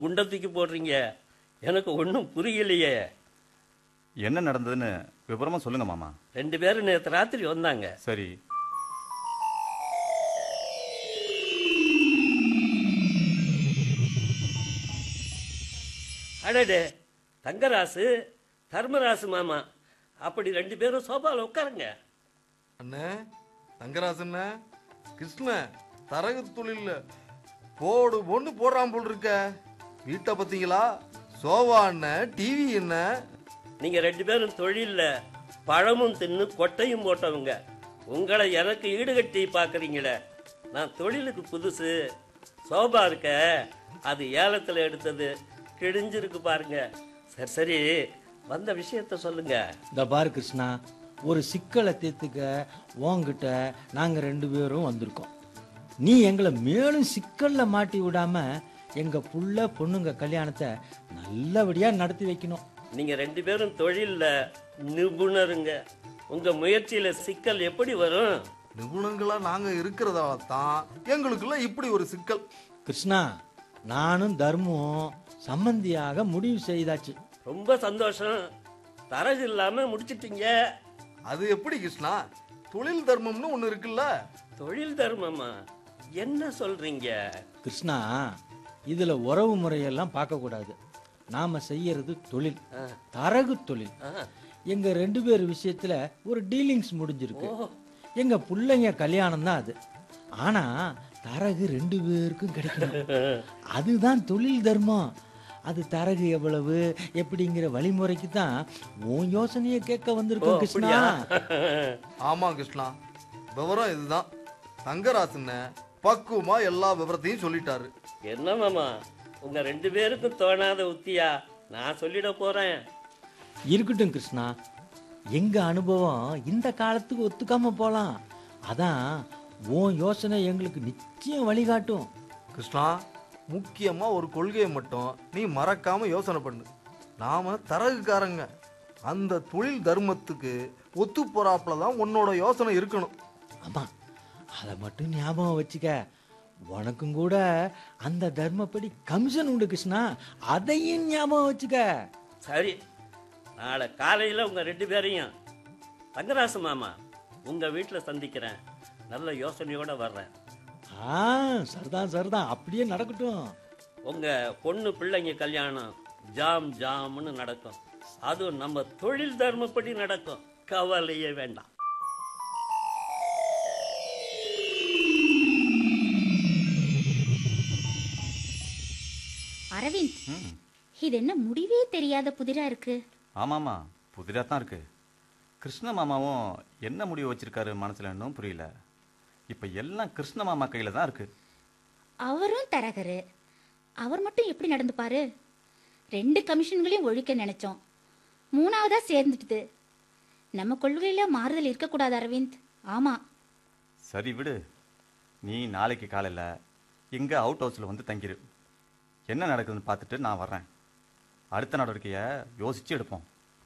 குண்டை தூக்கி போடுறீங்க? எனக்கு ஒன்றும் புரியலையே. என்ன நடந்ததுன்னு விவரமா சொல்லுங்க மாமா. 2 பேரும் நேற்று ராத்திரி வந்தாங்க. சரி. அடடே, தங்கராசு தர்மராசு மாமா, அப்படி 2 பேரும் சோபாவில் உட்காருங்க. அண்ணே, தங்கராசண்ண, கிருஷ்ண தரகு தொழில் போடு பொண்ணு போடுறான் போல் இருக்க. வீட்டை பார்த்தீங்களா? சோபா என்ன, டிவி என்ன? நீங்க 2 பேரும் தொழில்ல பழமும் தின்னு கொட்டையும் போட்டவங்க. உங்களை எனக்கு ஈடுகட்டி பார்க்குறீங்களே. நான் தொழிலுக்கு புதுசு. சோபா இருக்க, அது ஏலத்தில் எடுத்தது, கிழிஞ்சிருக்கு பாருங்க. சரி சரி, வந்த விஷயத்த சொல்லுங்க. இந்த பாரு கிருஷ்ணா, ஒரு சிக்கலை தீர்த்துக்க உன்கிட்ட நாங்கள் 2 பேரும் வந்திருக்கோம். நீ எங்களை மேலும் சிக்கல்ல மாட்டி விடாம எங்க புள்ள பொண்ணுங்க கல்யாணத்தை நல்லபடியா நடத்தி வைக்கணும். நீங்க 2 பேரும் தொழில்ல நிபுணருங்க. உங்க முயற்சியில சிக்கல் எப்படி வரும்? நிபுணங்களா நாங்க இருக்கிறதால தான் எங்களுக்குள்ள இப்படி ஒரு சிக்கல். கிருஷ்ணா, நானும் தர்மம் சம்பந்தியாக முடிவு செய்தாச்சு. ரொம்ப சந்தோஷம். தரகு இல்லாம முடிச்சிட்டீங்க. அது எப்படி கிருஷ்ணா? தொழில் தர்மம்னு ஒண்ணு இருக்குல்ல. தொழில் தர்மமா? என்ன சொல்றீங்க? கிருஷ்ணா, இதுல உறவு முறையெல்லாம் பார்க்க கூடாது. நாம செய்யறது தொழில், தரகு தொழில். எங்க 2 பேர் விஷயத்துல ஒரு டீலிங்ஸ் முடிஞ்சிருக்கு. எங்க பிள்ளைங்க கல்யாணம் தான் அது. ஆனா தரகு 2 பேருக்கும் கிடைக்கணும். அதுதான் தொழில் தர்மம். அது தரகு எவ்வளவு எப்படிங்கிற வழிமுறைக்கு தான் உன் யோசனையை கேட்க வந்திருக்கோம் கிருஷ்ணா. ஆமா கிருஷ்ணா, விவரம் இதுதான். தங்கராசன பக்குவமா எல்லா விவரத்தையும் சொல்லிட்டாரு. என்ன மாமா, உங்க 2 பேருக்கும் தோணாத உத்தியா நான் சொல்லிட போறேன்? இருக்கட்டும் கிருஷ்ணா, எங்க அனுபவம் இந்த காலத்துக்கு ஒத்துக்காம போலாம். அதான் உன் யோசனை எங்களுக்கு நிச்சயம் வழிகாட்டும். கிருஷ்ணா, முக்கியமா ஒரு கொள்கையை மட்டும் நீ மறக்காம யோசனை பண்ணு. நாம தரகுக்காரங்க. அந்த தொழில் தர்மத்துக்கு ஒத்து போறாப்புல தான் உன்னோட யோசனை இருக்கணும். ஆமா, அதை மட்டும் ஞாபகம் வச்சுக்க. உனக்கும் கூட அந்த தர்மப்படி கமிஷன் உண்டு கிருஷ்ணா, அதையும் ஞாபகம் வச்சுக்க. சரி, நாளை காலையில் உங்க 2 பேரையும் தங்கராசு மாமா உங்க வீட்டில் சந்திக்கிறேன். நல்ல யோசனையோட வர்றேன். சரிதான் சரிதான், அப்படியே நடக்கட்டும். உங்க பொண்ணு பிள்ளைங்க கல்யாணம் ஜாம் ஜாம்னு நடக்கும். அதுவும் நம்ம தொழில் தர்மப்படி நடக்கும். கவலையே வேண்டாம். அரவிந்த், இது என்ன முடிவே தெரியாத புதிரா இருக்கு? ஆமாமா, புதிராக தான் இருக்கு. கிருஷ்ண மாமாவும் என்ன முடிவு வச்சிருக்காரு மனசுல இன்னும் புரியல. இப்ப எல்லாம் கிருஷ்ண மாமா கையில தான் இருக்கு. அவரும் தரகரு, அவர் மட்டும் எப்படி நடந்துப்பாரு? 2 கமிஷன்களையும் ஒழிக்க நினைச்சோம், 3ஆவதா சேர்ந்துட்டுது. நம்ம கொள்கையில மாறுதல் இருக்கக்கூடாது அரவிந்த். ஆமா. சரி விடு, நீ நாளைக்கு காலையில் எங்க அவுட் ஹவுஸில் வந்து தங்கிரு. என்ன நடக்குதுன்னு பார்த்துட்டு நான் வர்றேன். அடுத்த நடவடிக்கையை யோசிச்சு எடுப்போம்.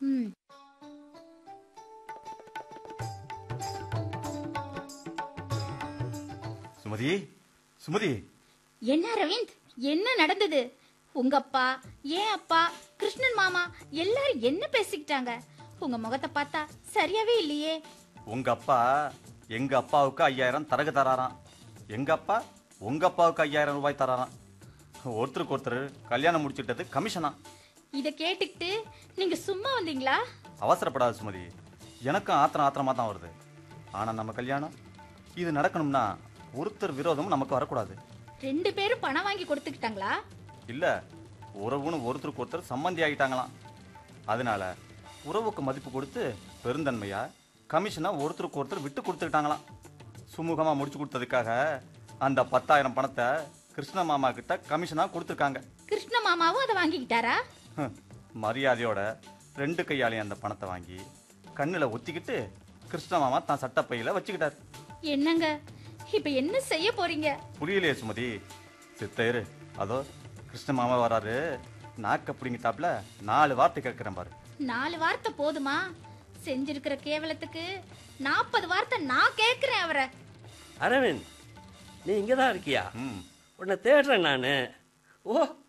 சுமதி, சுமதி. என்ன அரவிந்த், என்ன நடந்தது? உங்க அப்பா, ஏன் அப்பா, கிருஷ்ணன் மாமா எல்லாரும் என்ன பேசிக்கிட்டாங்க? உங்க முகத்தை பார்த்தா சரியாவே இல்லையே. உங்க அப்பா எங்க அப்பாவுக்கு 5000 தரகு தராராம். எங்க அப்பா உங்க அப்பாவுக்கு 5000 ரூபாய் தராராம். ஒருத்தருக்கு ஒருத்தர் கல்யாணம் முடிச்சுட்டது கமிஷனா. இத கேட்டுக்கிட்டு நீங்க சும்மா வந்தீங்களா? அவசரப்படாத சுமதி, எனக்கும் ஆத்திரமா தான் வருது. ஆனா நம்ம கல்யாணம் இது நடக்கணும்னா ஒருத்தர் விரோதமும் நமக்கு வரக்கூடாது. 2 பேரும் பணம் வாங்கி கொடுத்துக்கிட்டாங்களா? இல்ல, உறவுன்னு ஒருத்தருக்கு ஒருத்தர் சம்பந்தி ஆகிட்டாங்களாம். அதனால உறவுக்கு மதிப்பு கொடுத்து பெருந்தன்மையா கமிஷனை ஒருத்தருக்கு ஒருத்தர் விட்டு கொடுத்துக்கிட்டாங்களாம். சுமூகமா முடிச்சு கொடுத்ததுக்காக அந்த 10,000 பணத்தை கிருஷ்ண மாமா கிட்ட கமிஷனா கொடுத்துருக்காங்க. கிருஷ்ண மாமாவும் அதை வாங்கிக்கிட்டாரா? மரியாதையோட 2 கையாலையும் அந்த பணத்தை வாங்கி கண்ணுல ஒத்திக்கிட்டு கிருஷ்ண மாமா தான் சட்டப்பையில வச்சுக்கிட்டாரு. என்னங்க, இப்ப என்ன செய்ய போறீங்க? புரியலையே சுமதி. சித்தேரு, அதோ கிருஷ்ண மாமா வராரு. நாக்க பிடிங்கிட்டாப்ல 4 வார்த்தை கேட்கிறேன் பாரு. 4 வார்த்தை போதுமா? செஞ்சிருக்கிற கேவலத்துக்கு 40 வார்த்தை நான் கேட்கிறேன் அவரை. அரவிந்த், நீ இங்கதான் இருக்கியா? உன்னை தேடுறேன் நானு. ஓ,